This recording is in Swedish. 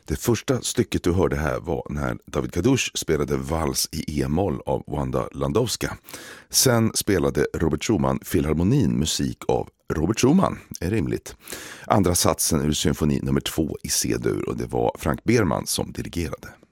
Det första stycket du hörde här var när David Kadush spelade Vals i E-moll av Wanda Landowska. Sen spelade Robert Schumann filharmonin musik av Robert Schumann, är rimligt. Andra satsen ur symfoni nummer 2 i C-dur, och det var Frank Berman som dirigerade.